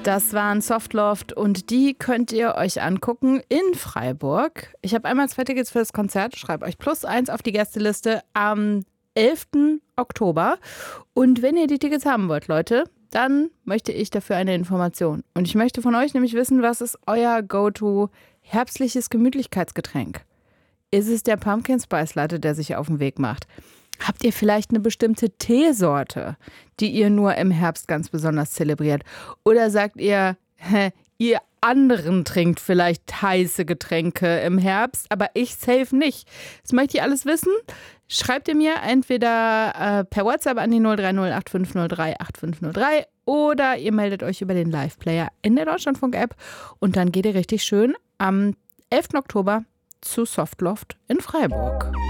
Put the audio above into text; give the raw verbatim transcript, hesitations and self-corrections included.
Das waren Softloft und die könnt ihr euch angucken in Freiburg. Ich habe einmal zwei Tickets für das Konzert, schreibe euch plus eins auf die Gästeliste am elften Oktober. Und wenn ihr die Tickets haben wollt, Leute, dann möchte ich dafür eine Information. Und ich möchte von euch nämlich wissen, was ist euer Go-To herbstliches Gemütlichkeitsgetränk? Ist es der Pumpkin Spice Latte, der sich auf den Weg macht? Habt ihr vielleicht eine bestimmte Teesorte, die ihr nur im Herbst ganz besonders zelebriert? Oder sagt ihr, hä, ihr anderen trinkt vielleicht heiße Getränke im Herbst, aber ich safe nicht? Das möchte ich alles wissen. Schreibt ihr mir entweder äh, per WhatsApp an die null drei null acht fünf null drei acht fünf null drei oder ihr meldet euch über den Live-Player in der Deutschlandfunk-App und dann geht ihr richtig schön am elften Oktober zu Softloft in Freiburg.